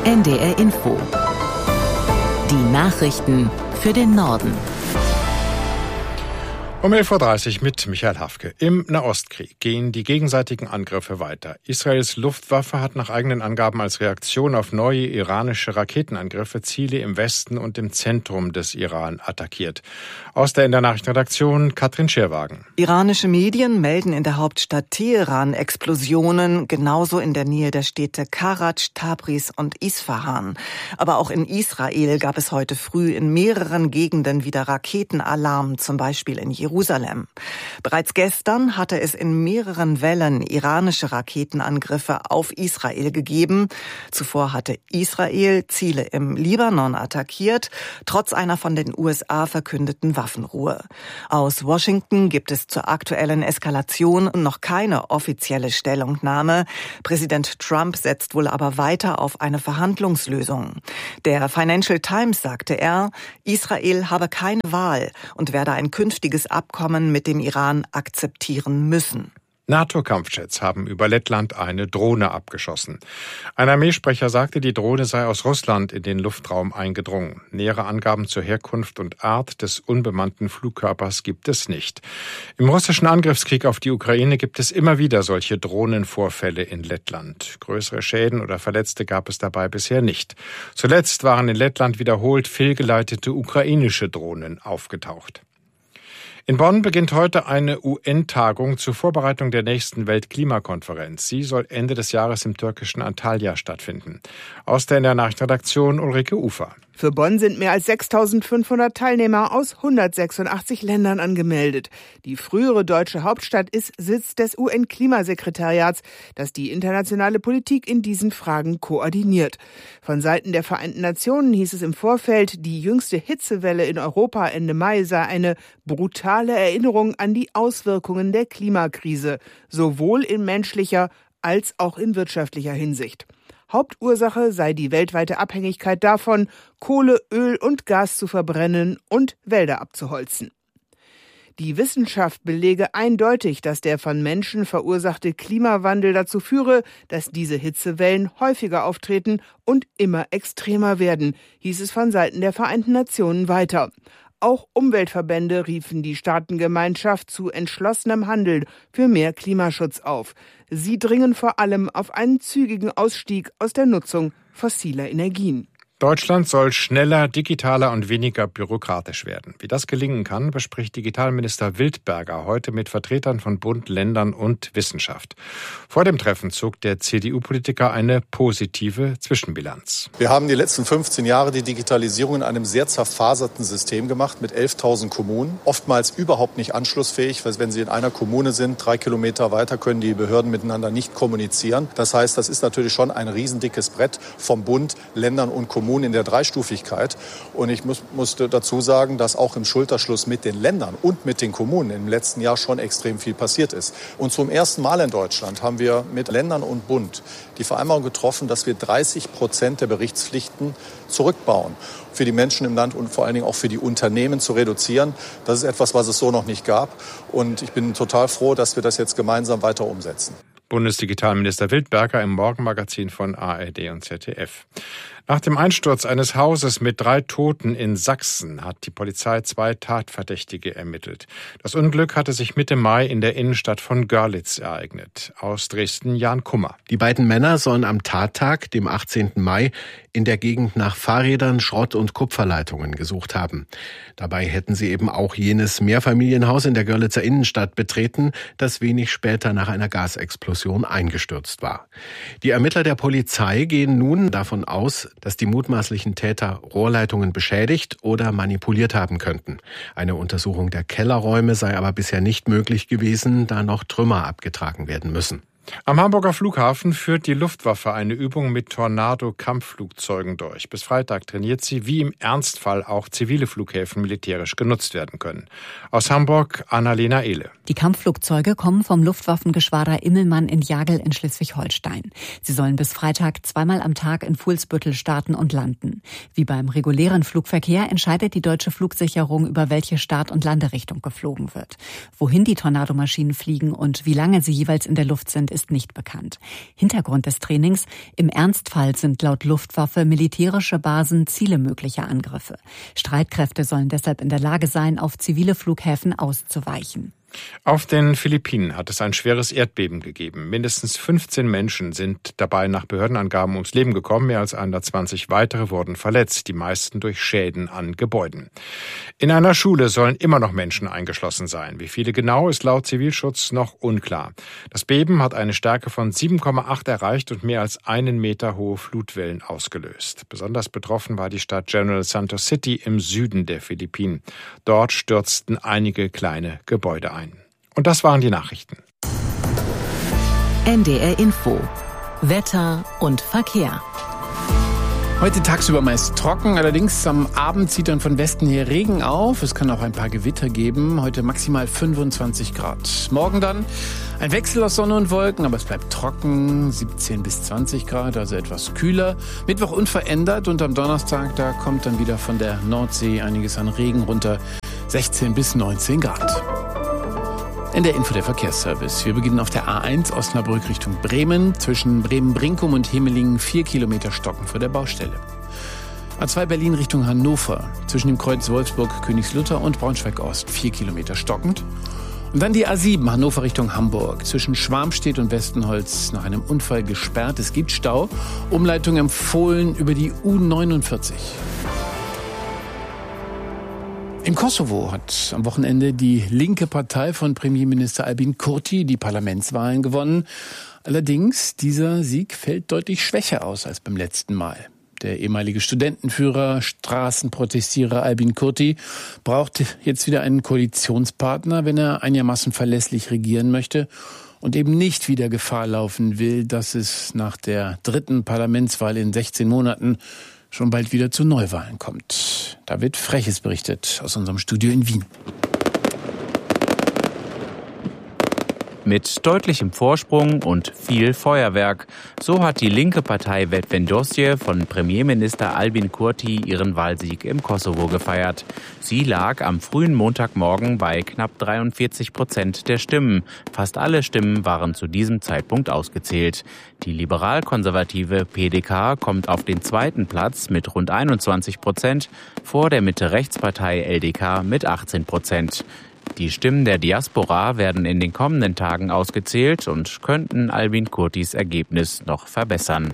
NDR Info. Die Nachrichten für den Norden. Um 11.30 Uhr mit Michael Hafke. Im Nahostkrieg gehen die gegenseitigen Angriffe weiter. Israels Luftwaffe hat nach eigenen Angaben als Reaktion auf neue iranische Raketenangriffe Ziele im Westen und im Zentrum des Iran attackiert. Aus der Nachrichtenredaktion Katrin Scherwagen. Iranische Medien melden in der Hauptstadt Teheran Explosionen, genauso in der Nähe der Städte Karaj, Tabriz und Isfahan. Aber auch in Israel gab es heute früh in mehreren Gegenden wieder Raketenalarm, zum Beispiel in Jerusalem. Bereits gestern hatte es in mehreren Wellen iranische Raketenangriffe auf Israel gegeben. Zuvor hatte Israel Ziele im Libanon attackiert, trotz einer von den USA verkündeten Waffenruhe. Aus Washington gibt es zur aktuellen Eskalation noch keine offizielle Stellungnahme. Präsident Trump setzt wohl aber weiter auf eine Verhandlungslösung. Der Financial Times sagte Israel habe keine Wahl und werde ein künftiges Abkommen mit dem Iran akzeptieren müssen. NATO-Kampfjets haben über Lettland eine Drohne abgeschossen. Ein Armeesprecher sagte, die Drohne sei aus Russland in den Luftraum eingedrungen. Nähere Angaben zur Herkunft und Art des unbemannten Flugkörpers gibt es nicht. Im russischen Angriffskrieg auf die Ukraine gibt es immer wieder solche Drohnenvorfälle in Lettland. Größere Schäden oder Verletzte gab es dabei bisher nicht. Zuletzt waren in Lettland wiederholt fehlgeleitete ukrainische Drohnen aufgetaucht. In Bonn beginnt heute eine UN-Tagung zur Vorbereitung der nächsten Weltklimakonferenz. Sie soll Ende des Jahres im türkischen Antalya stattfinden. Aus der Nachrichtenredaktion Ulrike Ufer. Für Bonn sind mehr als 6.500 Teilnehmer aus 186 Ländern angemeldet. Die frühere deutsche Hauptstadt ist Sitz des UN-Klimasekretariats, das die internationale Politik in diesen Fragen koordiniert. Von Seiten der Vereinten Nationen hieß es im Vorfeld, die jüngste Hitzewelle in Europa Ende Mai sei eine brutale Erinnerung an die Auswirkungen der Klimakrise, sowohl in menschlicher als auch in wirtschaftlicher Hinsicht. Hauptursache sei die weltweite Abhängigkeit davon, Kohle, Öl und Gas zu verbrennen und Wälder abzuholzen. Die Wissenschaft belege eindeutig, dass der von Menschen verursachte Klimawandel dazu führe, dass diese Hitzewellen häufiger auftreten und immer extremer werden, hieß es von Seiten der Vereinten Nationen weiter. Auch Umweltverbände riefen die Staatengemeinschaft zu entschlossenem Handeln für mehr Klimaschutz auf. Sie dringen vor allem auf einen zügigen Ausstieg aus der Nutzung fossiler Energien. Deutschland soll schneller, digitaler und weniger bürokratisch werden. Wie das gelingen kann, bespricht Digitalminister Wildberger heute mit Vertretern von Bund, Ländern und Wissenschaft. Vor dem Treffen zog der CDU-Politiker eine positive Zwischenbilanz. Wir haben die letzten 15 Jahre die Digitalisierung in einem sehr zerfaserten System gemacht mit 11.000 Kommunen. Oftmals überhaupt nicht anschlussfähig, weil wenn Sie in einer Kommune sind, 3 Kilometer weiter können die Behörden miteinander nicht kommunizieren. Das heißt, das ist natürlich schon ein riesendickes Brett vom Bund, Ländern und Kommunen in der Dreistufigkeit. Und ich musste dazu sagen, dass auch im Schulterschluss mit den Ländern und mit den Kommunen im letzten Jahr schon extrem viel passiert ist. Und zum ersten Mal in Deutschland haben wir mit Ländern und Bund die Vereinbarung getroffen, dass wir 30% der Berichtspflichten zurückbauen. Für die Menschen im Land und vor allen Dingen auch für die Unternehmen zu reduzieren. Das ist etwas, was es so noch nicht gab. Und ich bin total froh, dass wir das jetzt gemeinsam weiter umsetzen. Bundesdigitalminister Wildberger im Morgenmagazin von ARD und ZDF. Nach dem Einsturz eines Hauses mit 3 Toten in Sachsen hat die Polizei 2 Tatverdächtige ermittelt. Das Unglück hatte sich Mitte Mai in der Innenstadt von Görlitz ereignet. Aus Dresden Jan Kummer. Die beiden Männer sollen am Tattag, dem 18. Mai, in der Gegend nach Fahrrädern, Schrott- und Kupferleitungen gesucht haben. Dabei hätten sie eben auch jenes Mehrfamilienhaus in der Görlitzer Innenstadt betreten, das wenig später nach einer Gasexplosion eingestürzt war. Die Ermittler der Polizei gehen nun davon aus, dass die mutmaßlichen Täter Rohrleitungen beschädigt oder manipuliert haben könnten. Eine Untersuchung der Kellerräume sei aber bisher nicht möglich gewesen, da noch Trümmer abgetragen werden müssen. Am Hamburger Flughafen führt die Luftwaffe eine Übung mit Tornado-Kampfflugzeugen durch. Bis Freitag trainiert sie, wie im Ernstfall auch zivile Flughäfen militärisch genutzt werden können. Aus Hamburg Annalena Ehle. Die Kampfflugzeuge kommen vom Luftwaffengeschwader Immelmann in Jagel in Schleswig-Holstein. Sie sollen bis Freitag 2-mal am Tag in Fuhlsbüttel starten und landen. Wie beim regulären Flugverkehr entscheidet die deutsche Flugsicherung, über welche Start- und Landerichtung geflogen wird. Wohin die Tornadomaschinen fliegen und wie lange sie jeweils in der Luft sind, ist nicht bekannt. Hintergrund des Trainings: im Ernstfall sind laut Luftwaffe militärische Basen Ziele möglicher Angriffe. Streitkräfte sollen deshalb in der Lage sein, auf zivile Flughäfen auszuweichen. Auf den Philippinen hat es ein schweres Erdbeben gegeben. Mindestens 15 Menschen sind dabei nach Behördenangaben ums Leben gekommen. Mehr als 120 weitere wurden verletzt, die meisten durch Schäden an Gebäuden. In einer Schule sollen immer noch Menschen eingeschlossen sein. Wie viele genau, ist laut Zivilschutz noch unklar. Das Beben hat eine Stärke von 7,8 erreicht und mehr als 1 Meter hohe Flutwellen ausgelöst. Besonders betroffen war die Stadt General Santos City im Süden der Philippinen. Dort stürzten einige kleine Gebäude ein. Und das waren die Nachrichten. NDR Info. Wetter und Verkehr. Heute tagsüber meist trocken, allerdings am Abend zieht dann von Westen her Regen auf. Es kann auch ein paar Gewitter geben. Heute maximal 25 Grad. Morgen dann ein Wechsel aus Sonne und Wolken, aber es bleibt trocken, 17 bis 20 Grad, also etwas kühler. Mittwoch unverändert und am Donnerstag, da kommt dann wieder von der Nordsee einiges an Regen runter, 16 bis 19 Grad. In der Info der Verkehrsservice. Wir beginnen auf der A1 Osnabrück Richtung Bremen. Zwischen Bremen-Brinkum und Hemelingen 4 Kilometer stocken vor der Baustelle. A2 Berlin Richtung Hannover. Zwischen dem Kreuz Wolfsburg-Königslutter und Braunschweig-Ost 4 Kilometer stockend. Und dann die A7 Hannover Richtung Hamburg. Zwischen Schwarmstedt und Westenholz nach einem Unfall gesperrt. Es gibt Stau. Umleitung empfohlen über die U49. Im Kosovo hat am Wochenende die linke Partei von Premierminister Albin Kurti die Parlamentswahlen gewonnen. Allerdings, dieser Sieg fällt deutlich schwächer aus als beim letzten Mal. Der ehemalige Studentenführer, Straßenprotestierer Albin Kurti braucht jetzt wieder einen Koalitionspartner, wenn er einigermaßen verlässlich regieren möchte und eben nicht wieder Gefahr laufen will, dass es nach der 3. Parlamentswahl in 16 Monaten schon bald wieder zu Neuwahlen kommt. Da wird Freches berichtet aus unserem Studio in Wien. Mit deutlichem Vorsprung und viel Feuerwerk. So hat die linke Partei Vetëvendosje von Premierminister Albin Kurti ihren Wahlsieg im Kosovo gefeiert. Sie lag am frühen Montagmorgen bei knapp 43% der Stimmen. Fast alle Stimmen waren zu diesem Zeitpunkt ausgezählt. Die liberal-konservative PDK kommt auf den 2. Platz mit rund 21%, vor der Mitte-Rechts-Partei LDK mit 18%. Die Stimmen der Diaspora werden in den kommenden Tagen ausgezählt und könnten Albin Kurtis Ergebnis noch verbessern.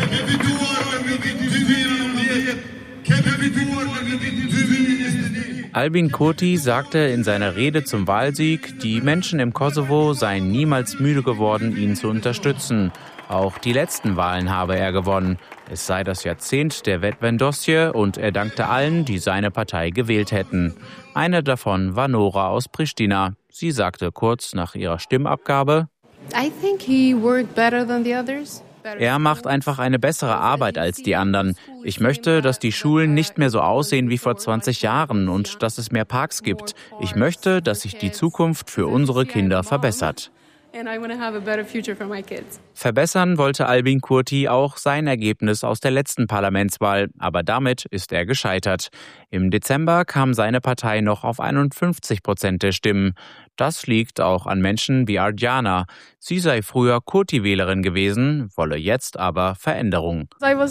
Albin Kurti sagte in seiner Rede zum Wahlsieg, die Menschen im Kosovo seien niemals müde geworden, ihn zu unterstützen. Auch die letzten Wahlen habe er gewonnen. Es sei das Jahrzehnt der Vetëvendosje und er dankte allen, die seine Partei gewählt hätten. Eine davon war Nora aus Pristina. Sie sagte kurz nach ihrer Stimmabgabe: Er macht einfach eine bessere Arbeit als die anderen. Ich möchte, dass die Schulen nicht mehr so aussehen wie vor 20 Jahren und dass es mehr Parks gibt. Ich möchte, dass sich die Zukunft für unsere Kinder verbessert. Verbessern wollte Albin Kurti auch sein Ergebnis aus der letzten Parlamentswahl, aber damit ist er gescheitert. Im Dezember kam seine Partei noch auf 51% der Stimmen. Das liegt auch an Menschen wie Ardiana. Sie sei früher Kurti-Wählerin gewesen, wolle jetzt aber Veränderung.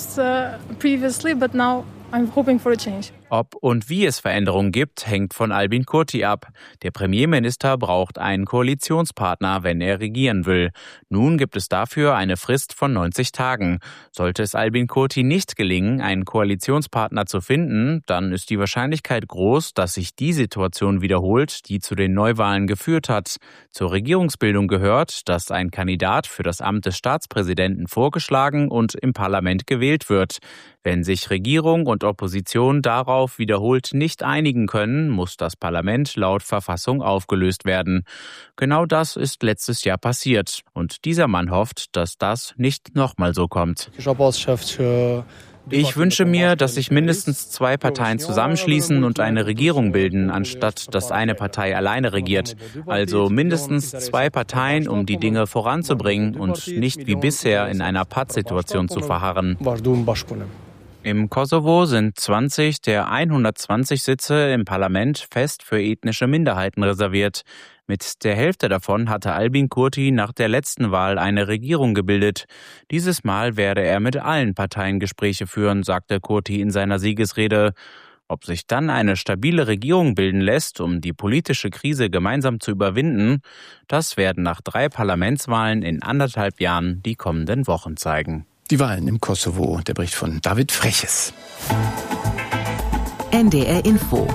Ob und wie es Veränderungen gibt, hängt von Albin Kurti ab. Der Premierminister braucht einen Koalitionspartner, wenn er regieren will. Nun gibt es dafür eine Frist von 90 Tagen. Sollte es Albin Kurti nicht gelingen, einen Koalitionspartner zu finden, dann ist die Wahrscheinlichkeit groß, dass sich die Situation wiederholt, die zu den Neuwahlen geführt hat. Zur Regierungsbildung gehört, dass ein Kandidat für das Amt des Staatspräsidenten vorgeschlagen und im Parlament gewählt wird. Wenn sich Regierung und Opposition darauf wiederholt nicht einigen können, muss das Parlament laut Verfassung aufgelöst werden. Genau das ist letztes Jahr passiert. Und dieser Mann hofft, dass das nicht nochmal so kommt. Ich wünsche mir, dass sich mindestens 2 Parteien zusammenschließen und eine Regierung bilden, anstatt dass eine Partei alleine regiert. Also mindestens 2 Parteien, um die Dinge voranzubringen und nicht wie bisher in einer Pattsituation zu verharren. Im Kosovo sind 20 der 120 Sitze im Parlament fest für ethnische Minderheiten reserviert. Mit der Hälfte davon hatte Albin Kurti nach der letzten Wahl eine Regierung gebildet. Dieses Mal werde er mit allen Parteien Gespräche führen, sagte Kurti in seiner Siegesrede. Ob sich dann eine stabile Regierung bilden lässt, um die politische Krise gemeinsam zu überwinden, das werden nach 3 Parlamentswahlen in 1,5 Jahren die kommenden Wochen zeigen. Die Wahlen im Kosovo, der Bericht von David Freches. NDR Info.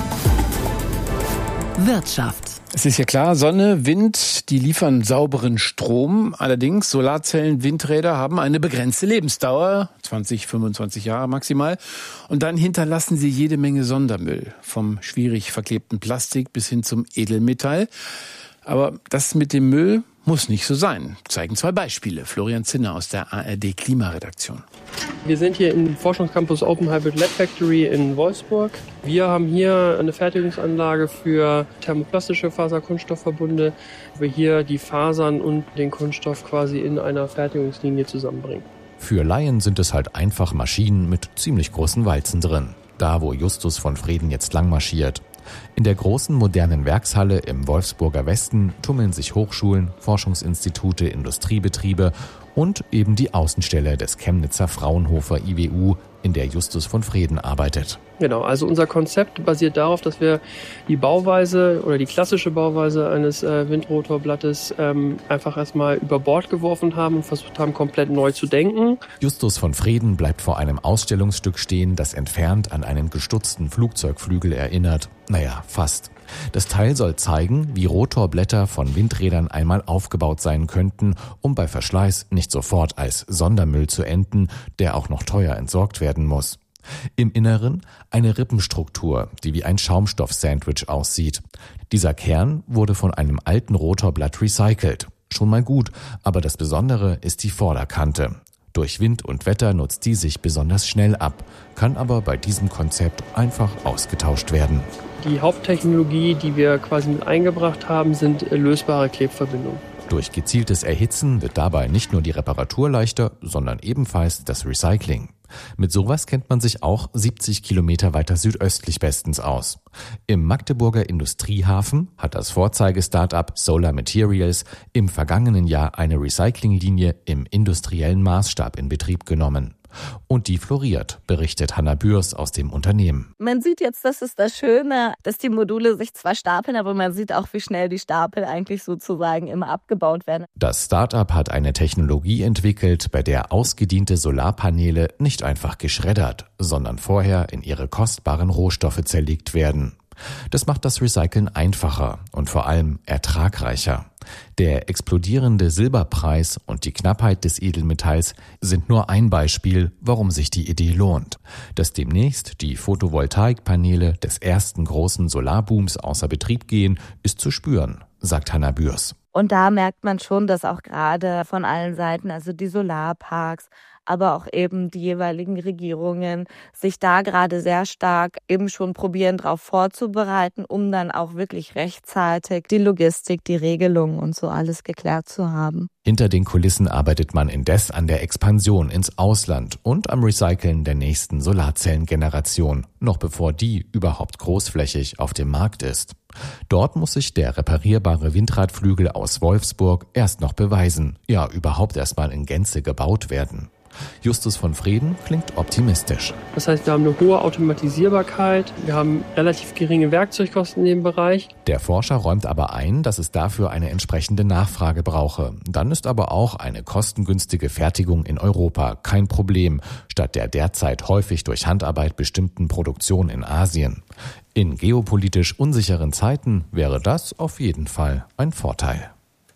Wirtschaft. Es ist ja klar, Sonne, Wind, die liefern sauberen Strom. Allerdings, Solarzellen, Windräder haben eine begrenzte Lebensdauer, 20, 25 Jahre maximal. Und dann hinterlassen sie jede Menge Sondermüll, vom schwierig verklebten Plastik bis hin zum Edelmetall. Aber das mit dem Müll muss nicht so sein, zeigen 2 Beispiele. Florian Zinner aus der ARD Klimaredaktion. Wir sind hier im Forschungscampus Open Hybrid Lab Factory in Wolfsburg. Wir haben hier eine Fertigungsanlage für thermoplastische Faser-Kunststoffverbunde, wo wir hier die Fasern und den Kunststoff quasi in einer Fertigungslinie zusammenbringen. Für Laien sind es halt einfach Maschinen mit ziemlich großen Walzen drin. Da, wo Justus von Freden jetzt lang marschiert. In der großen modernen Werkshalle im Wolfsburger Westen tummeln sich Hochschulen, Forschungsinstitute, Industriebetriebe und eben die Außenstelle des Chemnitzer Fraunhofer IWU, in der Justus von Freden arbeitet. Genau, also unser Konzept basiert darauf, dass wir die Bauweise oder die klassische Bauweise eines Windrotorblattes einfach erstmal über Bord geworfen haben und versucht haben, komplett neu zu denken. Justus von Freden bleibt vor einem Ausstellungsstück stehen, das entfernt an einen gestutzten Flugzeugflügel erinnert. Naja, fast. Das Teil soll zeigen, wie Rotorblätter von Windrädern einmal aufgebaut sein könnten, um bei Verschleiß nicht sofort als Sondermüll zu enden, der auch noch teuer entsorgt werden muss. Im Inneren eine Rippenstruktur, die wie ein Schaumstoff-Sandwich aussieht. Dieser Kern wurde von einem alten Rotorblatt recycelt. Schon mal gut, aber das Besondere ist die Vorderkante. Durch Wind und Wetter nutzt die sich besonders schnell ab, kann aber bei diesem Konzept einfach ausgetauscht werden. Die Haupttechnologie, die wir quasi mit eingebracht haben, sind lösbare Klebverbindungen. Durch gezieltes Erhitzen wird dabei nicht nur die Reparatur leichter, sondern ebenfalls das Recycling. Mit sowas kennt man sich auch 70 Kilometer weiter südöstlich bestens aus. Im Magdeburger Industriehafen hat das Vorzeige-Startup Solar Materials im vergangenen Jahr eine Recyclinglinie im industriellen Maßstab in Betrieb genommen. Und die floriert, berichtet Hanna Bürs aus dem Unternehmen. Man sieht jetzt, das ist das Schöne, dass die Module sich zwar stapeln, aber man sieht auch, wie schnell die Stapel eigentlich sozusagen immer abgebaut werden. Das Start-up hat eine Technologie entwickelt, bei der ausgediente Solarpaneele nicht einfach geschreddert, sondern vorher in ihre kostbaren Rohstoffe zerlegt werden. Das macht das Recyceln einfacher und vor allem ertragreicher. Der explodierende Silberpreis und die Knappheit des Edelmetalls sind nur ein Beispiel, warum sich die Idee lohnt. Dass demnächst die Photovoltaikpaneele des ersten großen Solarbooms außer Betrieb gehen, ist zu spüren, sagt Hanna Bürs. Und da merkt man schon, dass auch gerade von allen Seiten, also die Solarparks, aber auch eben die jeweiligen Regierungen sich da gerade sehr stark eben schon probieren, darauf vorzubereiten, um dann auch wirklich rechtzeitig die Logistik, die Regelungen und so alles geklärt zu haben. Hinter den Kulissen arbeitet man indes an der Expansion ins Ausland und am Recyceln der nächsten Solarzellengeneration, noch bevor die überhaupt großflächig auf dem Markt ist. Dort muss sich der reparierbare Windradflügel aus Wolfsburg erst noch beweisen, ja überhaupt erstmal in Gänze gebaut werden. Justus von Freden klingt optimistisch. Das heißt, wir haben eine hohe Automatisierbarkeit, wir haben relativ geringe Werkzeugkosten in dem Bereich. Der Forscher räumt aber ein, dass es dafür eine entsprechende Nachfrage brauche. Dann ist aber auch eine kostengünstige Fertigung in Europa kein Problem, statt der derzeit häufig durch Handarbeit bestimmten Produktion in Asien. In geopolitisch unsicheren Zeiten wäre das auf jeden Fall ein Vorteil.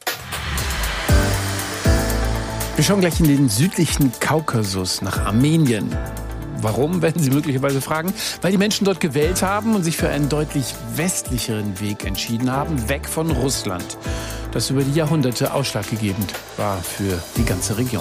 Wir schauen gleich in den südlichen Kaukasus nach Armenien. Warum, werden Sie möglicherweise fragen? Weil die Menschen dort gewählt haben und sich für einen deutlich westlicheren Weg entschieden haben, weg von Russland, das über die Jahrhunderte ausschlaggebend war für die ganze Region.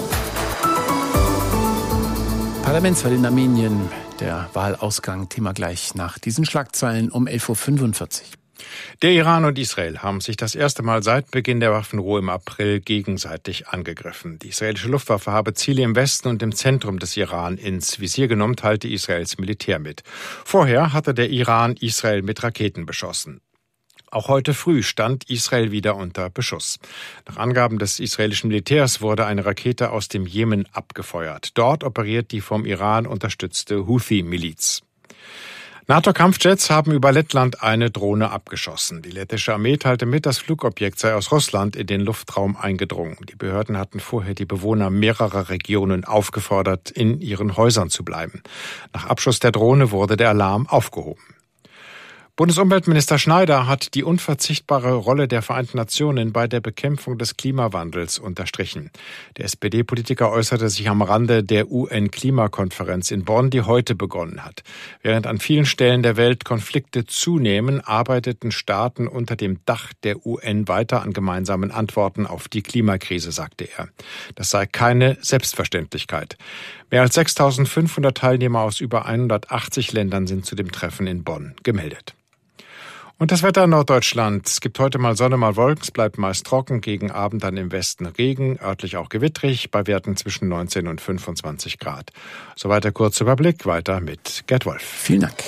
Parlamentswahl in Armenien, der Wahlausgang, Thema gleich nach diesen Schlagzeilen um 11.45 Uhr. Der Iran und Israel haben sich das erste Mal seit Beginn der Waffenruhe im April gegenseitig angegriffen. Die israelische Luftwaffe habe Ziele im Westen und im Zentrum des Iran ins Visier genommen, teilte Israels Militär mit. Vorher hatte der Iran Israel mit Raketen beschossen. Auch heute früh stand Israel wieder unter Beschuss. Nach Angaben des israelischen Militärs wurde eine Rakete aus dem Jemen abgefeuert. Dort operiert die vom Iran unterstützte Houthi-Miliz. NATO-Kampfjets haben über Lettland eine Drohne abgeschossen. Die lettische Armee teilte mit, das Flugobjekt sei aus Russland in den Luftraum eingedrungen. Die Behörden hatten vorher die Bewohner mehrerer Regionen aufgefordert, in ihren Häusern zu bleiben. Nach Abschuss der Drohne wurde der Alarm aufgehoben. Bundesumweltminister Schneider hat die unverzichtbare Rolle der Vereinten Nationen bei der Bekämpfung des Klimawandels unterstrichen. Der SPD-Politiker äußerte sich am Rande der UN-Klimakonferenz in Bonn, die heute begonnen hat. Während an vielen Stellen der Welt Konflikte zunehmen, arbeiteten Staaten unter dem Dach der UN weiter an gemeinsamen Antworten auf die Klimakrise, sagte er. Das sei keine Selbstverständlichkeit. Mehr als 6.500 Teilnehmer aus über 180 Ländern sind zu dem Treffen in Bonn gemeldet. Und das Wetter in Norddeutschland. Es gibt heute mal Sonne, mal Wolken. Es bleibt meist trocken. Gegen Abend dann im Westen Regen, örtlich auch gewittrig, bei Werten zwischen 19 und 25 Grad. Soweit der kurze Überblick. Weiter mit Gerd Wolf. Vielen Dank.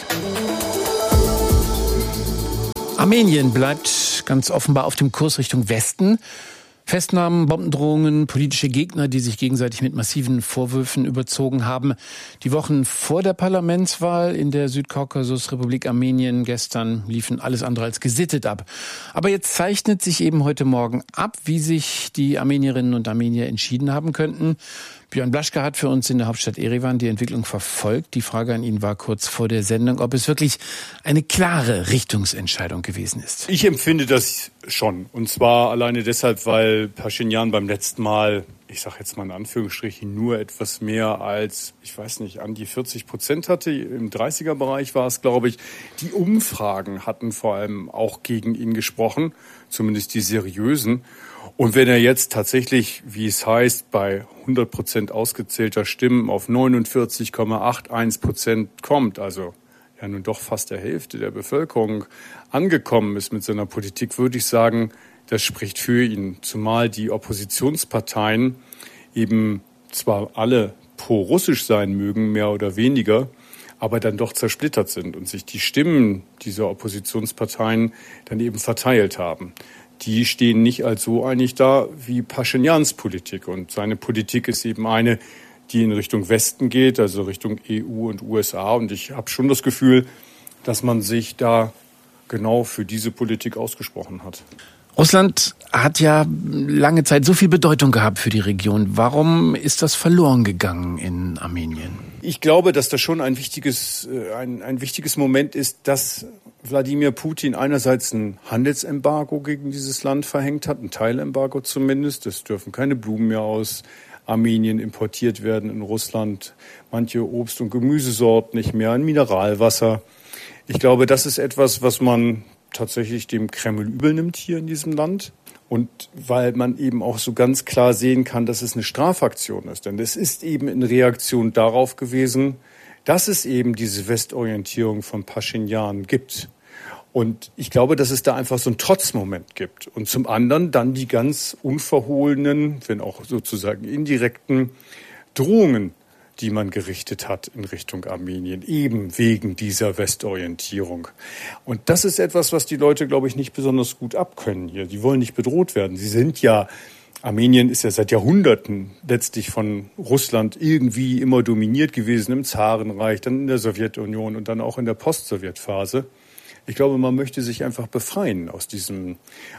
Armenien bleibt ganz offenbar auf dem Kurs Richtung Westen. Festnahmen, Bombendrohungen, politische Gegner, die sich gegenseitig mit massiven Vorwürfen überzogen haben. Die Wochen vor der Parlamentswahl in der Südkaukasusrepublik Armenien gestern liefen alles andere als gesittet ab. Aber jetzt zeichnet sich eben heute Morgen ab, wie sich die Armenierinnen und Armenier entschieden haben könnten. Björn Blaschke hat für uns in der Hauptstadt Erevan die Entwicklung verfolgt. Die Frage an ihn war kurz vor der Sendung, ob es wirklich eine klare Richtungsentscheidung gewesen ist. Ich empfinde das schon. Und zwar alleine deshalb, weil Pashinyan beim letzten Mal, ich sage jetzt mal in Anführungsstrichen, nur etwas mehr als, ich weiß nicht, an die 40% hatte. Im 30er-Bereich war es, glaube ich. Die Umfragen hatten vor allem auch gegen ihn gesprochen, zumindest die seriösen. Und wenn er jetzt tatsächlich, wie es heißt, bei 100% ausgezählter Stimmen auf 49,81% kommt, also ja nun doch fast der Hälfte der Bevölkerung angekommen ist mit seiner Politik, würde ich sagen, das spricht für ihn. Zumal die Oppositionsparteien eben zwar alle pro-russisch sein mögen, mehr oder weniger, aber dann doch zersplittert sind und sich die Stimmen dieser Oppositionsparteien dann eben verteilt haben. Die stehen nicht als so einig da wie Paschinyans Politik. Und seine Politik ist eben eine, die in Richtung Westen geht, also Richtung EU und USA. Und ich habe schon das Gefühl, dass man sich da genau für diese Politik ausgesprochen hat. Russland hat ja lange Zeit so viel Bedeutung gehabt für die Region. Warum ist das verloren gegangen in Armenien? Ich glaube, dass das schon ein wichtiges Moment ist, dass Wladimir Putin einerseits ein Handelsembargo gegen dieses Land verhängt hat, ein Teilembargo zumindest. Es dürfen keine Blumen mehr aus Armenien importiert werden in Russland, manche Obst- und Gemüsesorten nicht mehr, ein Mineralwasser. Ich glaube, das ist etwas, was man tatsächlich dem Kreml übel nimmt hier in diesem Land. Und weil man eben auch so ganz klar sehen kann, dass es eine Strafaktion ist. Denn es ist eben in Reaktion darauf gewesen, dass es eben diese Westorientierung von Pashinyan gibt. Und ich glaube, dass es da einfach so einen Trotzmoment gibt. Und zum anderen dann die ganz unverhohlenen, wenn auch sozusagen indirekten Drohungen, die man gerichtet hat in Richtung Armenien, eben wegen dieser Westorientierung. Und das ist etwas, was die Leute, glaube ich, nicht besonders gut abkönnen hier. Die wollen nicht bedroht werden. Armenien ist ja seit Jahrhunderten letztlich von Russland irgendwie immer dominiert gewesen, im Zarenreich, dann in der Sowjetunion und dann auch in der Post-Sowjet-Phase. Ich glaube, man möchte sich einfach befreien aus diesem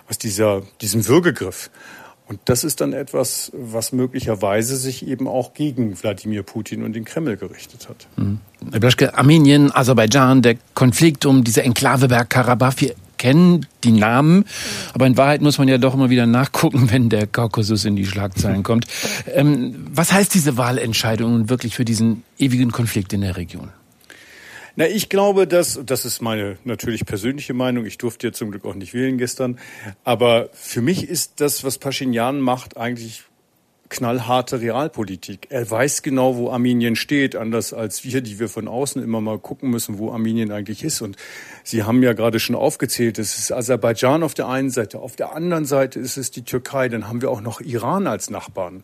Würgegriff. Und das ist dann etwas, was möglicherweise sich eben auch gegen Wladimir Putin und den Kreml gerichtet hat. Herr Blaschke, Armenien, Aserbaidschan, der Konflikt um diese Enklave Bergkarabach, wir kennen die Namen, aber in Wahrheit muss man ja doch immer wieder nachgucken, wenn der Kaukasus in die Schlagzeilen kommt. Was heißt diese Wahlentscheidung nun wirklich für diesen ewigen Konflikt in der Region? Na, ich glaube, das ist meine natürlich persönliche Meinung. Ich durfte ja zum Glück auch nicht wählen gestern. Aber für mich ist das, was Pashinyan macht, eigentlich knallharte Realpolitik. Er weiß genau, wo Armenien steht, anders als wir, die wir von außen immer mal gucken müssen, wo Armenien eigentlich ist. Und Sie haben ja gerade schon aufgezählt, es ist Aserbaidschan auf der einen Seite, auf der anderen Seite ist es die Türkei, dann haben wir auch noch Iran als Nachbarn.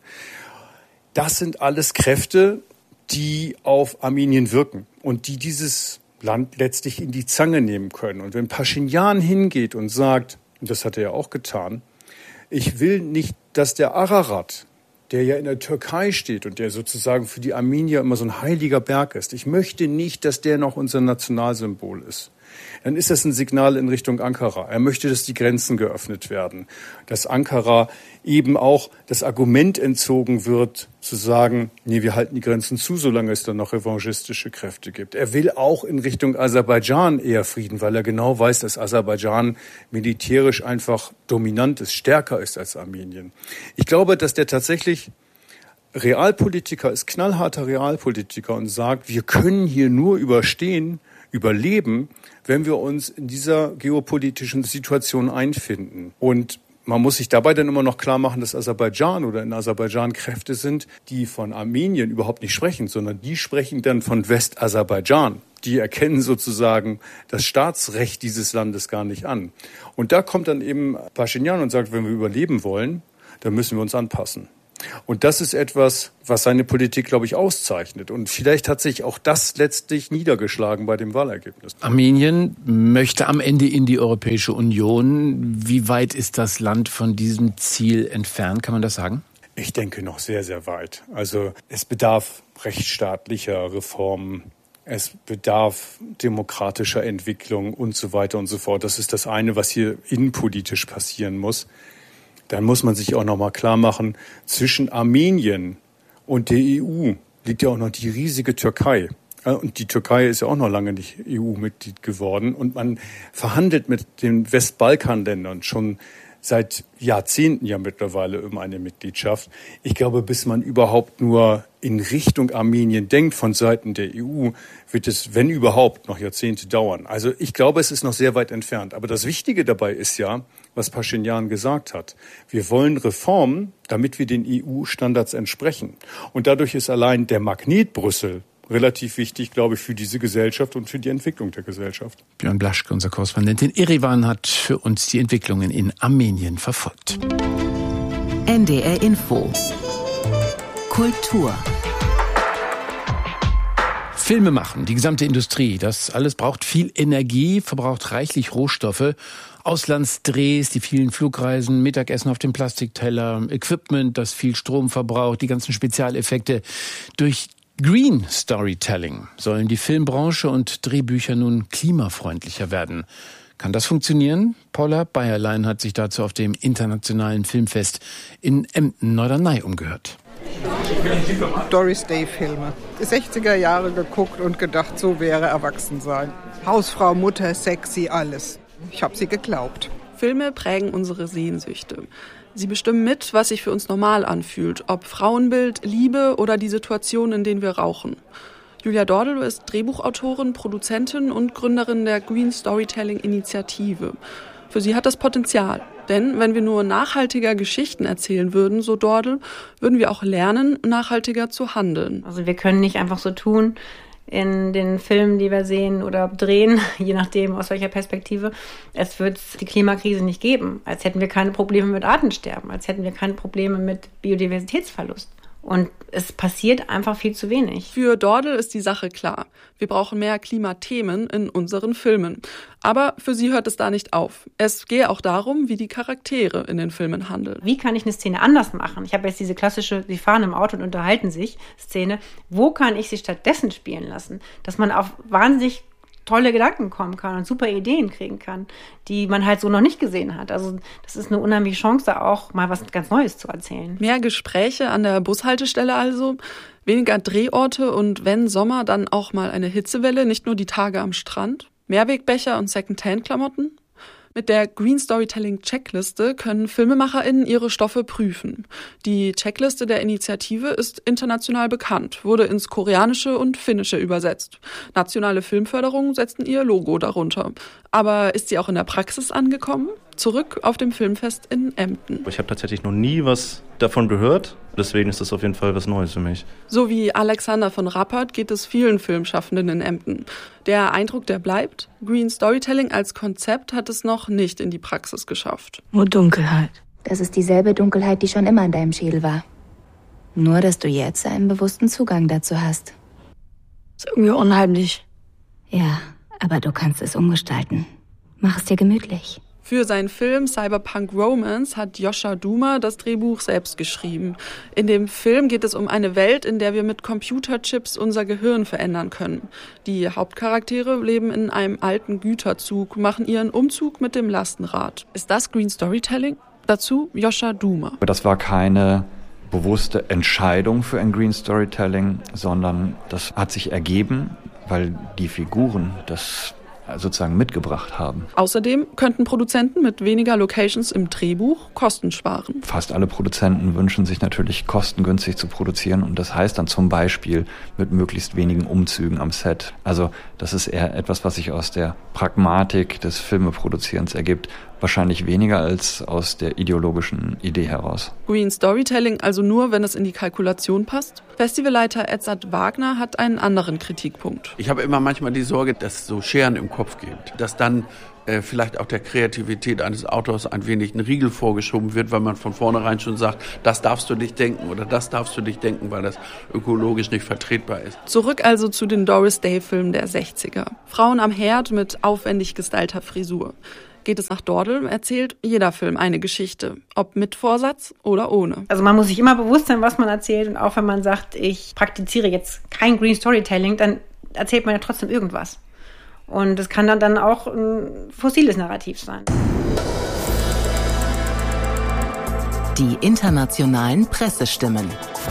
Das sind alles Kräfte, die auf Armenien wirken und die dieses Land letztlich in die Zange nehmen können. Und wenn Paschinjan hingeht und sagt, und das hat er ja auch getan, ich will nicht, dass der Ararat, der ja in der Türkei steht und der sozusagen für die Armenier immer so ein heiliger Berg ist, ich möchte nicht, dass der noch unser Nationalsymbol ist. Dann ist das ein Signal in Richtung Ankara. Er möchte, dass die Grenzen geöffnet werden, dass Ankara eben auch das Argument entzogen wird, zu sagen, nee, wir halten die Grenzen zu, solange es dann noch revanchistische Kräfte gibt. Er will auch in Richtung Aserbaidschan eher Frieden, weil er genau weiß, dass Aserbaidschan militärisch einfach dominant ist, stärker ist als Armenien. Ich glaube, dass der tatsächlich Realpolitiker ist, knallharter Realpolitiker und sagt, wir können hier nur überleben, wenn wir uns in dieser geopolitischen Situation einfinden. Und man muss sich dabei dann immer noch klar machen, dass Aserbaidschan oder in Aserbaidschan Kräfte sind, die von Armenien überhaupt nicht sprechen, sondern die sprechen dann von Westaserbaidschan. Die erkennen sozusagen das Staatsrecht dieses Landes gar nicht an. Und da kommt dann eben Paschinjan und sagt, wenn wir überleben wollen, dann müssen wir uns anpassen. Und das ist etwas, was seine Politik, glaube ich, auszeichnet. Und vielleicht hat sich auch das letztlich niedergeschlagen bei dem Wahlergebnis. Armenien möchte am Ende in die Europäische Union. Wie weit ist das Land von diesem Ziel entfernt? Kann man das sagen? Ich denke noch sehr, sehr weit. Also es bedarf rechtsstaatlicher Reformen. Es bedarf demokratischer Entwicklung und so weiter und so fort. Das ist das eine, was hier innenpolitisch passieren muss. Dann muss man sich auch noch mal klar machen, zwischen Armenien und der EU liegt ja auch noch die riesige Türkei. Und die Türkei ist ja auch noch lange nicht EU-Mitglied geworden. Und man verhandelt mit den Westbalkanländern schon seit Jahrzehnten ja mittlerweile um eine Mitgliedschaft. Ich glaube, bis man überhaupt nur in Richtung Armenien denkt von Seiten der EU, wird es, wenn überhaupt, noch Jahrzehnte dauern. Also ich glaube, es ist noch sehr weit entfernt. Aber das Wichtige dabei ist ja, was Paschinjan gesagt hat. Wir wollen Reformen, damit wir den EU-Standards entsprechen. Und dadurch ist allein der Magnet Brüssel relativ wichtig, glaube ich, für diese Gesellschaft und für die Entwicklung der Gesellschaft. Björn Blaschke, unser Korrespondent in Erevan, hat für uns die Entwicklungen in Armenien verfolgt. NDR Info. Kultur. Filme machen, die gesamte Industrie, das alles braucht viel Energie, verbraucht reichlich Rohstoffe. Auslandsdrehs, die vielen Flugreisen, Mittagessen auf dem Plastikteller, Equipment, das viel Strom verbraucht, die ganzen Spezialeffekte. Durch Green Storytelling sollen die Filmbranche und Drehbücher nun klimafreundlicher werden. Kann das funktionieren? Paula Bayerlein hat sich dazu auf dem Internationalen Filmfest in Emden-Norderney umgehört. Doris Day-Filme. Die 60er Jahre geguckt und gedacht, so wäre Erwachsensein. Hausfrau, Mutter, sexy, alles. Ich habe sie geglaubt. Filme prägen unsere Sehnsüchte. Sie bestimmen mit, was sich für uns normal anfühlt, ob Frauenbild, Liebe oder die Situation, in denen wir rauchen. Julia Dordelow ist Drehbuchautorin, Produzentin und Gründerin der Green Storytelling Initiative. Für sie hat das Potenzial. Denn wenn wir nur nachhaltiger Geschichten erzählen würden, so Dordelow, würden wir auch lernen, nachhaltiger zu handeln. Also wir können nicht einfach so tun in den Filmen, die wir sehen oder drehen, je nachdem aus welcher Perspektive. Es wird die Klimakrise nicht geben, als hätten wir keine Probleme mit Artensterben, als hätten wir keine Probleme mit Biodiversitätsverlust. Und es passiert einfach viel zu wenig. Für Dordelow ist die Sache klar. Wir brauchen mehr Klimathemen in unseren Filmen. Aber für sie hört es da nicht auf. Es gehe auch darum, wie die Charaktere in den Filmen handeln. Wie kann ich eine Szene anders machen? Ich habe jetzt diese klassische, sie fahren im Auto und unterhalten sich Szene. Wo kann ich sie stattdessen spielen lassen? Dass man auf wahnsinnig tolle Gedanken kommen kann und super Ideen kriegen kann, die man halt so noch nicht gesehen hat. Also das ist eine unheimliche Chance, da auch mal was ganz Neues zu erzählen. Mehr Gespräche an der Bushaltestelle also, weniger Drehorte und wenn Sommer, dann auch mal eine Hitzewelle, nicht nur die Tage am Strand, Mehrwegbecher und Secondhand-Klamotten. Mit der Green Storytelling Checkliste können FilmemacherInnen ihre Stoffe prüfen. Die Checkliste der Initiative ist international bekannt, wurde ins Koreanische und Finnische übersetzt. Nationale Filmförderung setzten ihr Logo darunter. Aber ist sie auch in der Praxis angekommen? Zurück auf dem Filmfest in Emden. Ich habe tatsächlich noch nie was davon gehört, Deswegen ist das auf jeden Fall was Neues für mich. So wie Alexander von Rappert geht es vielen Filmschaffenden in Emden. Der Eindruck, der bleibt, Green Storytelling als Konzept hat es noch nicht in die Praxis geschafft. Nur Dunkelheit. Das ist dieselbe Dunkelheit, die schon immer in deinem Schädel war. Nur, dass du jetzt einen bewussten Zugang dazu hast. Ist irgendwie unheimlich. Ja, aber du kannst es umgestalten. Mach es dir gemütlich. Für seinen Film Cyberpunk Romance hat Joscha Duma das Drehbuch selbst geschrieben. In dem Film geht es um eine Welt, in der wir mit Computerchips unser Gehirn verändern können. Die Hauptcharaktere leben in einem alten Güterzug, machen ihren Umzug mit dem Lastenrad. Ist das Green Storytelling? Dazu Joscha Duma. Das war keine bewusste Entscheidung für ein Green Storytelling, sondern das hat sich ergeben, weil die Figuren das sozusagen mitgebracht haben. Außerdem könnten Produzenten mit weniger Locations im Drehbuch Kosten sparen. Fast alle Produzenten wünschen sich natürlich kostengünstig zu produzieren und das heißt dann zum Beispiel mit möglichst wenigen Umzügen am Set. Also das ist eher etwas, was sich aus der Pragmatik des Filmeproduzierens ergibt. Wahrscheinlich weniger als aus der ideologischen Idee heraus. Green Storytelling also nur, wenn es in die Kalkulation passt? Festivalleiter Edzard Wagner hat einen anderen Kritikpunkt. Ich habe immer manchmal die Sorge, dass es so Scheren im Kopf gibt. Dass dann vielleicht auch der Kreativität eines Autors ein wenig ein Riegel vorgeschoben wird, weil man von vornherein schon sagt, das darfst du nicht denken oder das darfst du nicht denken, weil das ökologisch nicht vertretbar ist. Zurück also zu den Doris Day-Filmen der 60er. Frauen am Herd mit aufwendig gestylter Frisur. Geht es nach Dordel, erzählt jeder Film eine Geschichte, ob mit Vorsatz oder ohne. Also man muss sich immer bewusst sein, was man erzählt und auch wenn man sagt, ich praktiziere jetzt kein Green Storytelling, dann erzählt man ja trotzdem irgendwas. Und es kann dann auch ein fossiles Narrativ sein. Die internationalen Pressestimmen.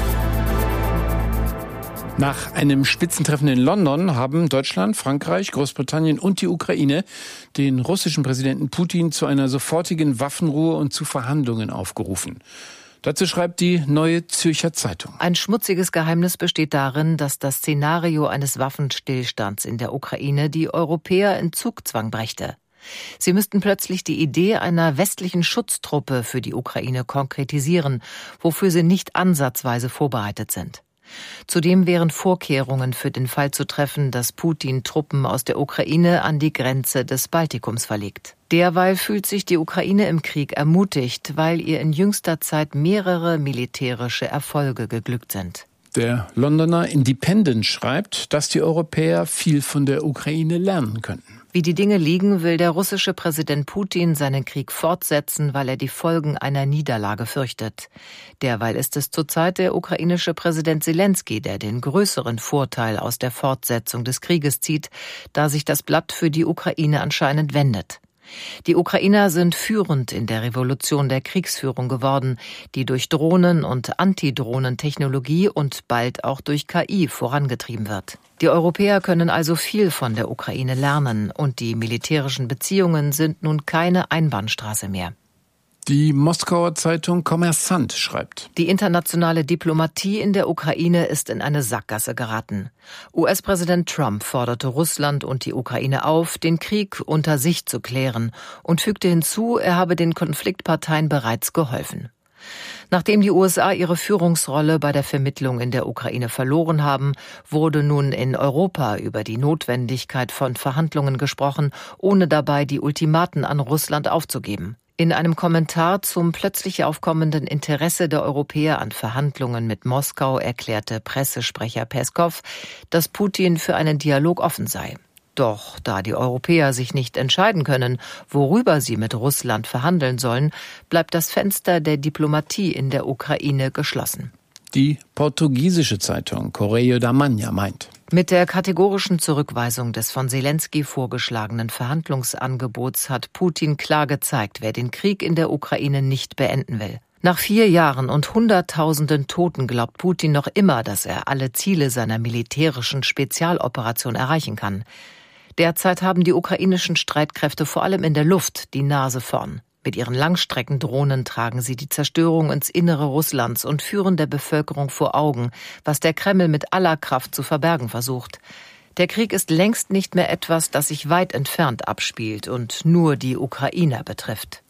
Nach einem Spitzentreffen in London haben Deutschland, Frankreich, Großbritannien und die Ukraine den russischen Präsidenten Putin zu einer sofortigen Waffenruhe und zu Verhandlungen aufgerufen. Dazu schreibt die Neue Zürcher Zeitung. Ein schmutziges Geheimnis besteht darin, dass das Szenario eines Waffenstillstands in der Ukraine die Europäer in Zugzwang brächte. Sie müssten plötzlich die Idee einer westlichen Schutztruppe für die Ukraine konkretisieren, wofür sie nicht ansatzweise vorbereitet sind. Zudem wären Vorkehrungen für den Fall zu treffen, dass Putin Truppen aus der Ukraine an die Grenze des Baltikums verlegt. Derweil fühlt sich die Ukraine im Krieg ermutigt, weil ihr in jüngster Zeit mehrere militärische Erfolge geglückt sind. Der Londoner Independent schreibt, dass die Europäer viel von der Ukraine lernen könnten. Wie die Dinge liegen, will der russische Präsident Putin seinen Krieg fortsetzen, weil er die Folgen einer Niederlage fürchtet. Derweil ist es zurzeit der ukrainische Präsident Selenskyj, der den größeren Vorteil aus der Fortsetzung des Krieges zieht, da sich das Blatt für die Ukraine anscheinend wendet. Die Ukrainer sind führend in der Revolution der Kriegsführung geworden, die durch Drohnen- und Antidrohnentechnologie und bald auch durch KI vorangetrieben wird. Die Europäer können also viel von der Ukraine lernen und die militärischen Beziehungen sind nun keine Einbahnstraße mehr. Die Moskauer Zeitung Kommersant schreibt: Die internationale Diplomatie in der Ukraine ist in eine Sackgasse geraten. US-Präsident Trump forderte Russland und die Ukraine auf, den Krieg unter sich zu klären und fügte hinzu, er habe den Konfliktparteien bereits geholfen. Nachdem die USA ihre Führungsrolle bei der Vermittlung in der Ukraine verloren haben, wurde nun in Europa über die Notwendigkeit von Verhandlungen gesprochen, ohne dabei die Ultimaten an Russland aufzugeben. In einem Kommentar zum plötzlich aufkommenden Interesse der Europäer an Verhandlungen mit Moskau erklärte Pressesprecher Peskow, dass Putin für einen Dialog offen sei. Doch da die Europäer sich nicht entscheiden können, worüber sie mit Russland verhandeln sollen, bleibt das Fenster der Diplomatie in der Ukraine geschlossen. Die portugiesische Zeitung Correio da Manhã meint: Mit der kategorischen Zurückweisung des von Selenskyj vorgeschlagenen Verhandlungsangebots hat Putin klar gezeigt, wer den Krieg in der Ukraine nicht beenden will. Nach 4 Jahren und Hunderttausenden Toten glaubt Putin noch immer, dass er alle Ziele seiner militärischen Spezialoperation erreichen kann. Derzeit haben die ukrainischen Streitkräfte vor allem in der Luft die Nase vorn. Mit ihren Langstreckendrohnen tragen sie die Zerstörung ins Innere Russlands und führen der Bevölkerung vor Augen, was der Kreml mit aller Kraft zu verbergen versucht. Der Krieg ist längst nicht mehr etwas, das sich weit entfernt abspielt und nur die Ukrainer betrifft.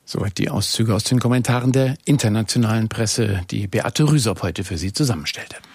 Soweit die Auszüge aus den Kommentaren der internationalen Presse, die Beate Rüsop heute für Sie zusammenstellte.